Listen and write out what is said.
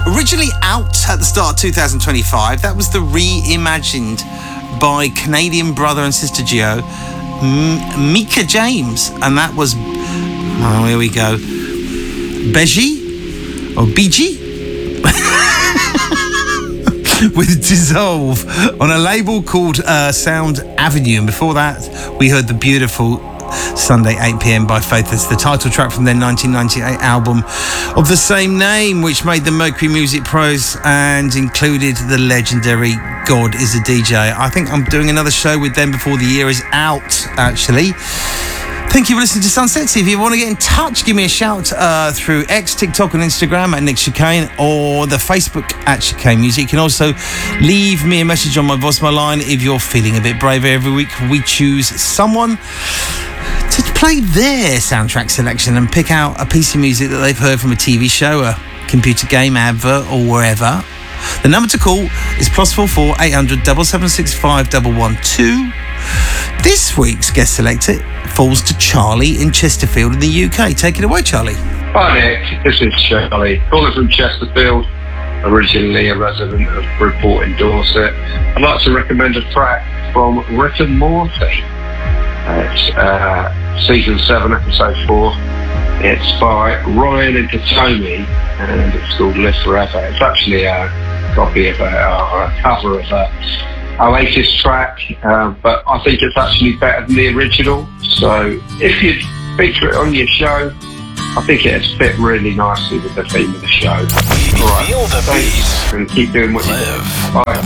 Originally out at the start of 2025, that was the reimagined by Canadian brother and sister duo Mika James, and that was, oh, here we go, Beji or BG with Dissolve on a label called Sound Avenue. And before that, we heard the beautiful Sunday 8 p.m. by Faithless, the title track from their 1998 album of the same name, which made the Mercury Music Pros and included the legendary God Is a DJ. I think I'm doing another show with them before the year is out, actually. Thank you for listening to Sunsets. If you want to get in touch, give me a shout through X, TikTok and Instagram at Nick Chicane, or the Facebook at Chicane Music. You can also leave me a message on my voicemail line if you're feeling a bit braver. Every week we choose someone to play their soundtrack selection and pick out a piece of music that they've heard from a TV show, a computer game, advert or wherever. The number to call is +44 800 776 5112. This week's guest selector falls to Charlie in Chesterfield in the UK. Take it away, Charlie. Hi Nick, this is Charlie, calling from Chesterfield, originally a resident of Bridport in Dorset. I'd like to recommend a track from Rick and Morty. It's season 7, episode 4. It's by Ryan and Katomi, and it's called Live Forever. It's actually a copy of a cover of our latest track, but I think it's actually better than the original. So if you feature it on your show, I think it has fit really nicely with the theme of the show. All right, Feel the beat. And keep doing what you do. Bye.